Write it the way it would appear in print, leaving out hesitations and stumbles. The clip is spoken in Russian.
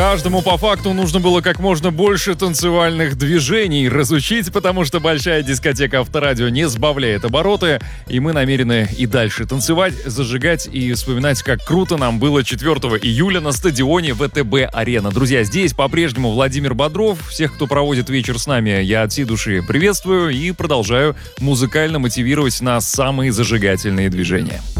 Каждому по факту нужно было как можно больше танцевальных движений разучить, потому что большая дискотека Авторадио не сбавляет обороты, и мы намерены и дальше танцевать, зажигать и вспоминать, как круто нам было 4 июля на стадионе ВТБ-Арена. Друзья, здесь по-прежнему Владимир Бодров. Всех, кто проводит вечер с нами, я от всей души приветствую и продолжаю музыкально мотивировать на самые зажигательные движения.